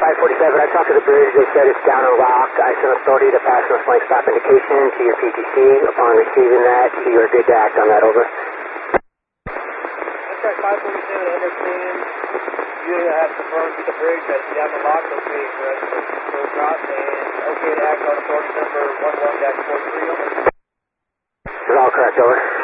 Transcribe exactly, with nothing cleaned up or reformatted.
five forty-seven, I talked to the bridge. They said it's down and locked. I sent authority to pass no flank stop indication to your P T C. Upon receiving that, you are good to act on that, over. That's five forty-seven, understand. You have confirmed with the bridge that it's down and locked. Okay, correct. So not, and okay to act on authority number one one dash four three, over. It's all correct, over.